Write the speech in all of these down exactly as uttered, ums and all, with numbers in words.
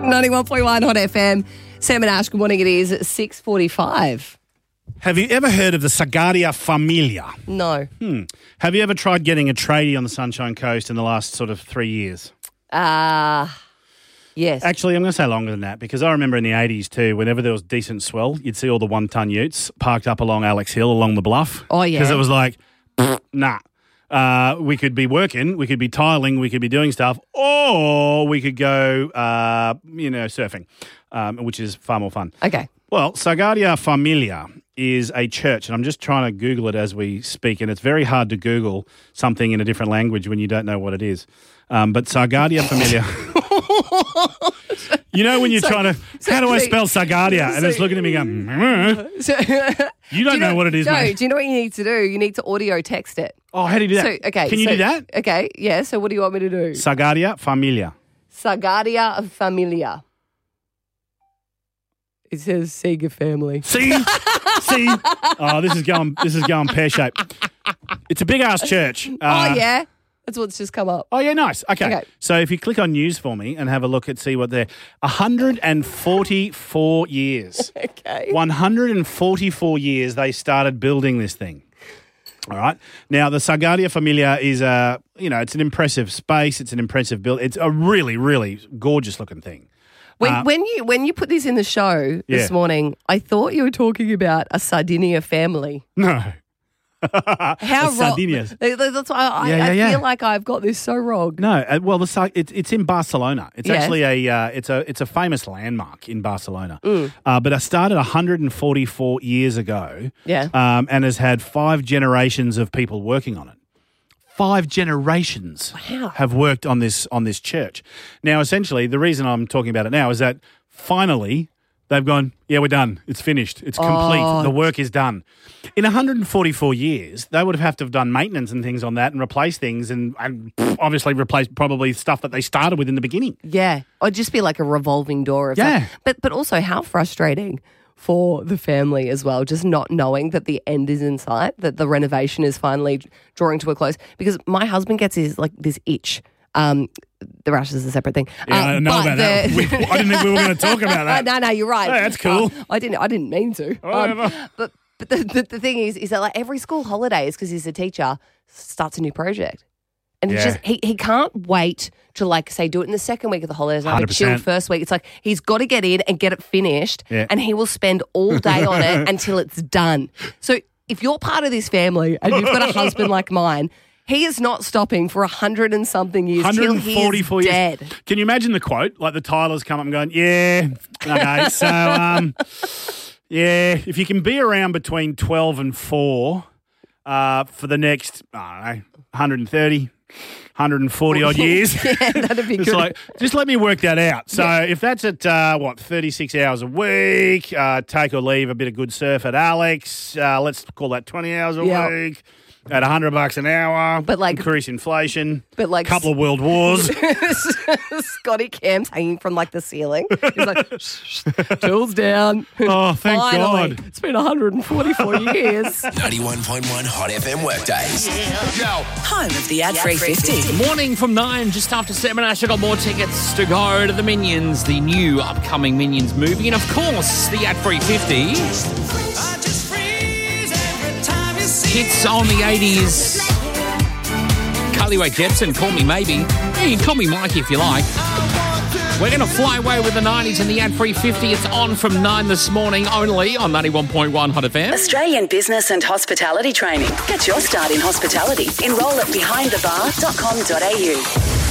ninety-one point one Hot F M. Sam and Ash, good morning. It is six forty-five. Have you ever heard of the Sagardia Familia? No. Hmm. Have you ever tried getting a tradie on the Sunshine Coast in the last sort of three years? Uh, yes. Actually, I'm going to say longer than that because I remember in the eighties too, whenever there was decent swell, you'd see all the one-ton utes parked up along Alex Hill, along the bluff. Oh, yeah. Because it was like, nah. Uh, we could be working, we could be tiling, we could be doing stuff, or we could go, uh, you know, surfing, um, which is far more fun. Okay. Well, Sagardia Familia is a church, and I'm just trying to Google it as we speak, and it's very hard to Google something in a different language when you don't know what it is. Um, but Sagardia Familia... You know when you're so, trying to, so, how do I so, spell Sagardia? And so, it's looking at me going, mm-hmm. so, you don't do you know, know what it is, no, mate. do you know what you need to do? You need to audio text it. Oh, how do you do that? So, okay, Can you so, do that? Okay, yeah. So what do you want me to do? Sagardia Familia. Sagardia Familia. It says Sega family. See? See? Oh, this is going, this is going pear-shaped. It's a big-ass church. Uh, oh, yeah. That's what's just come up. Oh, yeah, nice. Okay. okay. So if you click on news for me and have a look at see what they're, one hundred forty-four years. Okay. one hundred forty-four years they started building this thing. All right. Now, the Sagardia Familia is a, you know, it's an impressive space. It's an impressive build. It's a really, really gorgeous looking thing. When, uh, when you when you put this in the show this yeah. morning, I thought you were talking about a Sardinia family. No. How wrong? Sardinias. That's why I, Yeah, yeah, I yeah. feel like I've got this so wrong. No, uh, well, the Sa- it's it's in Barcelona. It's Yes. actually a uh, it's a it's a famous landmark in Barcelona. Mm. Uh, but it started one hundred forty-four years ago. Yeah. Um, and has had five generations of people working on it. Five generations Wow. have worked on this on this church. Now, essentially, the reason I'm talking about it now is that finally they've gone, yeah, we're done. It's finished. It's complete. Oh. The work is done. In one hundred forty-four years, they would have had to have done maintenance and things on that and replace things and, and obviously replace probably stuff that they started with in the beginning. Yeah. Or just be like a revolving door of Yeah. stuff. But but also how frustrating for the family as well, just not knowing that the end is in sight, that the renovation is finally drawing to a close. Because my husband gets his like this itch. Um, the rash is a separate thing. Yeah, um, I know but about the, that. We, I didn't think we were going to talk about that. no, no, you're right. Hey, that's cool. Uh, I didn't. I didn't mean to. Whatever. Um, but but the, the the thing is, is that like every school holidays, because he's a teacher, starts a new project, and Yeah. he just he he can't wait to like say do it in the second week of the holidays. And have a one hundred percent. chill first week. It's like he's got to get in and get it finished, Yeah. and he will spend all day on it until it's done. So if you're part of this family and you've got a husband like mine. He is not stopping for a hundred and something years till he is dead. Years. Can you imagine the quote? Like the Tylers come up and going, yeah, okay, so, um, yeah, if you can be around between twelve and four uh, for the next, I don't know, one hundred thirty, one hundred forty odd years. Yeah, that'd be It's good. like, just let me work that out. So Yeah. if that's at, uh, what, thirty-six hours a week, uh, take or leave a bit of good surf at Alex, uh, let's call that twenty hours a Yeah. week. At one hundred bucks an hour, But like- increase inflation, but like- couple of world wars. Scotty Cam's hanging from like the ceiling. He's like, shh, shh, chills down. Oh, thank Finally. God. It's been one hundred forty-four years. ninety-one point one Hot F M Workdays. Home of the Ad three fifty. Morning from nine, just after seven. Ash, I got more tickets to go to the Minions, the new upcoming Minions movie, and of course, the Ad three fifty. Hits on the eighties. Carly Rae Jepsen, Call Me Maybe. Yeah, you can call me Mikey if you like. We're going to fly away with the nineties and the Ad three fifty. It's on from nine this morning only on ninety-one point one Hot F M. Australian Business and Hospitality Training. Get your start in hospitality. Enrol at behind the bar dot com dot a u.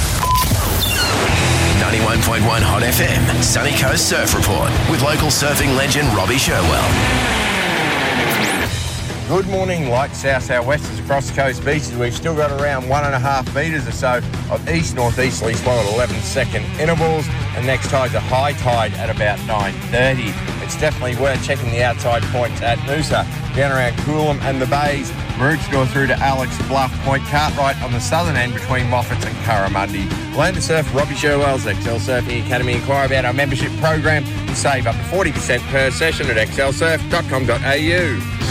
ninety-one point one Hot F M, Sunny Coast Surf Report with local surfing legend Robbie Sherwell. Good morning, like south southwesters across the coast beaches. We've still got around one and a half metres or so of east northeasterly swell at eleven second intervals, and next tide's a high tide at about nine thirty. It's definitely worth checking the outside points at Noosa, down around Coolum and the Bays, Maroochydore through to Alex Bluff, Point Cartwright on the southern end between Moffats and Curramundi. Land to Surf, Robbie Sherwell's X L Surfing Academy. Inquire about our membership program and save up to forty percent per session at x l surf dot com dot a u.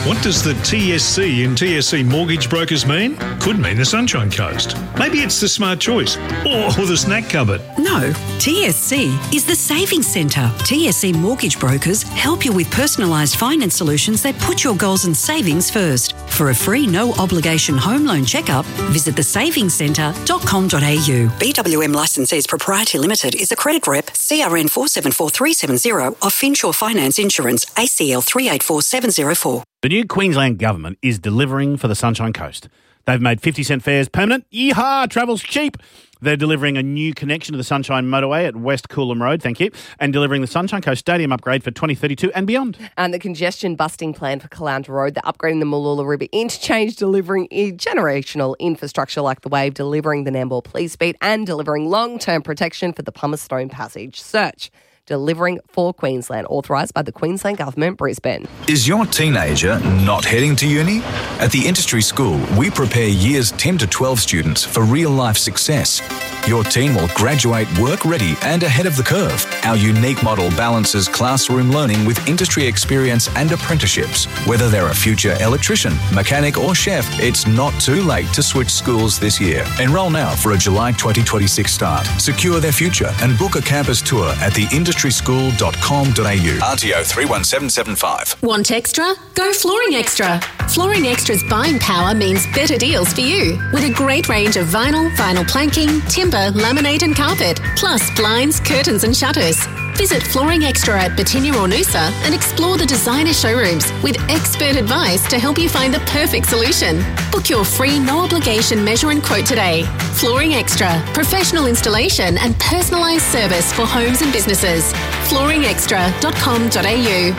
What does the T S C in T S C Mortgage Brokers mean? Could mean the Sunshine Coast. Maybe it's the Smart Choice or the Snack Cupboard. No, T S C is the Savings Centre. T S C Mortgage Brokers help you with personalised finance solutions that put your goals and savings first. For a free no-obligation home loan checkup, visit the savings centre dot com dot a u. B W M Licensees Proprietary Limited is a credit rep, C R N four seven four three seven zero of Finsure Finance Insurance, A C L three eight four seven zero four. The new Queensland government is delivering for the Sunshine Coast. They've made fifty cent fares permanent. Yeehaw, travel's cheap. They're delivering a new connection to the Sunshine Motorway at West Coolum Road, thank you, and delivering the Sunshine Coast Stadium upgrade for twenty thirty-two and beyond. And the congestion busting plan for Caloundra Road, they're upgrading the Mooloola River interchange, delivering generational infrastructure like the Wave, delivering the Nambour Police Beat, and delivering long-term protection for the Pumice-Stone Passage. Search delivering for Queensland, authorised by the Queensland Government, Brisbane. Is your teenager not heading to uni? At the Industry School, we prepare years ten to twelve students for real-life success. Your teen will graduate work-ready and ahead of the curve. Our unique model balances classroom learning with industry experience and apprenticeships. Whether they're a future electrician, mechanic or chef, it's not too late to switch schools this year. Enrol now for a July twenty twenty-six start. Secure their future and book a campus tour at the industry school dot com dot a u. R T O three one seven seven five. Want extra? Go Flooring Extra. Flooring Extra's buying power means better deals for you. With a great range of vinyl, vinyl planking, timber, laminate and carpet, plus blinds, curtains and shutters. Visit Flooring Extra at Batinia or Noosa and explore the designer showrooms with expert advice to help you find the perfect solution. Book your free no-obligation measure and quote today. Flooring Extra, professional installation and personalised service for homes and businesses. flooring extra dot com dot a u.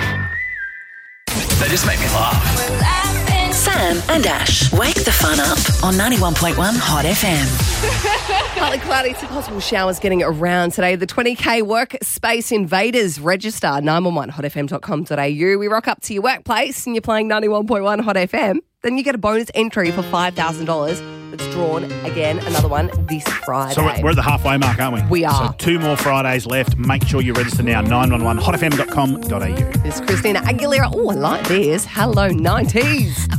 They just make me laugh. Sam and Ash, wake the fun up on ninety-one point one Hot F M. Partly cloudy, some possible showers getting around today. The twenty K Workspace Invaders register, nine one one hot f m dot com dot a u. We rock up to your workplace and you're playing ninety-one point one Hot F M. Then you get a bonus entry for five thousand dollars that's drawn again, another one this Friday. So we're, we're at the halfway mark, aren't we? We are. So two more Fridays left. Make sure you register now, nine one one hot f m dot com dot a u. This is Christina Aguilera. Oh, I like this. Hello, nineties.